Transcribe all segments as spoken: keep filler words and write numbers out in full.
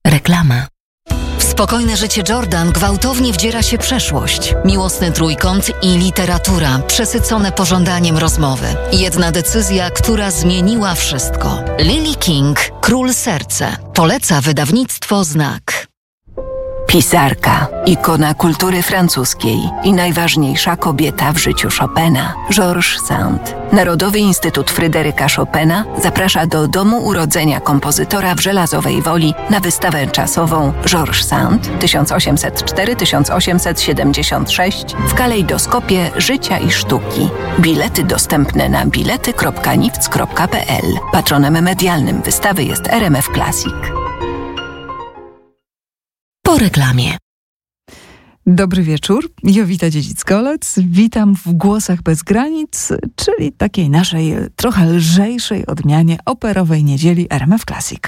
Reklama. W spokojne życie Jordan gwałtownie wdziera się przeszłość. Miłosny trójkąt i literatura przesycone pożądaniem rozmowy. Jedna decyzja, która zmieniła wszystko. Lily King, Król Serce. Poleca wydawnictwo Znak. Pisarka, ikona kultury francuskiej i najważniejsza kobieta w życiu Chopina, Georges Sand. Narodowy Instytut Fryderyka Chopina zaprasza do domu urodzenia kompozytora w Żelazowej Woli na wystawę czasową Georges Sand tysiąc osiemset cztery do tysiąc osiemset siedemdziesiąt sześć w kalejdoskopie życia i sztuki. Bilety dostępne na bilety kropka nifc kropka pe el. Patronem medialnym wystawy jest R M F Classic. Po reklamie. Dobry wieczór, Jowita Dziedzic-Golec. Witam w Głosach Bez Granic, czyli takiej naszej trochę lżejszej odmianie operowej niedzieli R M F Classic.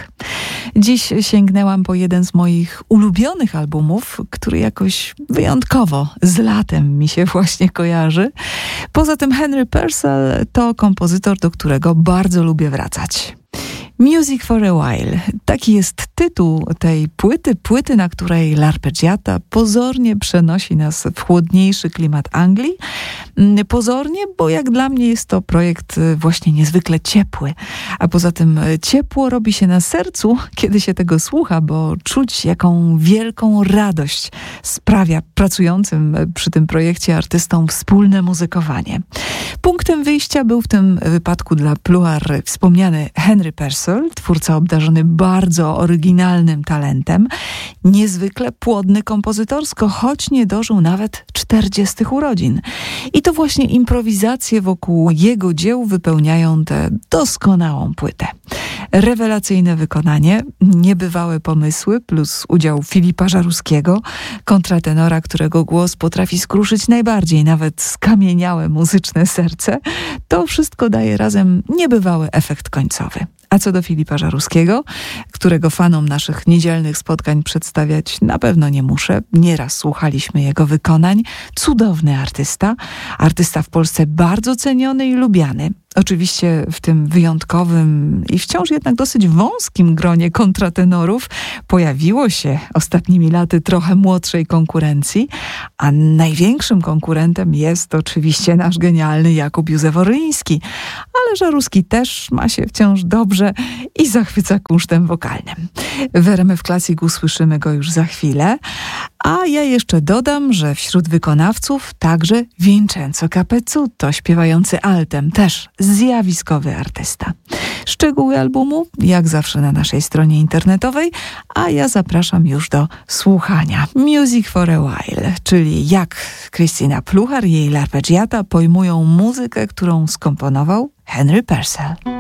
Dziś sięgnęłam po jeden z moich ulubionych albumów, który jakoś wyjątkowo z latem mi się właśnie kojarzy. Poza tym Henry Purcell to kompozytor, do którego bardzo lubię wracać. Music for a While. Taki jest tytuł tej płyty, płyty, na której L'Arpeggiata pozornie przenosi nas w chłodniejszy klimat Anglii. Pozornie, bo jak dla mnie jest to projekt właśnie niezwykle ciepły. A poza tym ciepło robi się na sercu, kiedy się tego słucha, bo czuć, jaką wielką radość sprawia pracującym przy tym projekcie artystom wspólne muzykowanie. Punktem wyjścia był w tym wypadku dla Pluhar wspomniany Henry Purcell, twórca obdarzony bardzo oryginalnym talentem, niezwykle płodny kompozytorsko, choć nie dożył nawet czterdziestych urodzin. I to właśnie improwizacje wokół jego dzieł wypełniają tę doskonałą płytę. Rewelacyjne wykonanie, niebywałe pomysły, plus udział Filipa Żaruskiego, kontratenora, którego głos potrafi skruszyć najbardziej, nawet skamieniałe muzyczne serce. To wszystko daje razem niebywały efekt końcowy. A co do Filipa Żaruskiego, którego fanom naszych niedzielnych spotkań przedstawiać na pewno nie muszę. Nieraz słuchaliśmy jego wykonań. Cudowny artysta. Artysta w Polsce bardzo ceniony i lubiany. Oczywiście w tym wyjątkowym i wciąż jednak dosyć wąskim gronie kontratenorów pojawiło się ostatnimi laty trochę młodszej konkurencji, a największym konkurentem jest oczywiście nasz genialny Jakub Józef Orliński. Ale Żaruski też ma się wciąż dobrze i zachwyca kunsztem wokalnym. W R M F Classic usłyszymy go już za chwilę, a ja jeszcze dodam, że wśród wykonawców także Vincenzo Capezzuto, śpiewający altem, też zjawiskowy artysta. Szczegóły albumu, jak zawsze na naszej stronie internetowej, a ja zapraszam już do słuchania. Music for a While, czyli jak Krystyna Pluhar i jej L'Arpeggiata pojmują muzykę, którą skomponował Henry Purcell.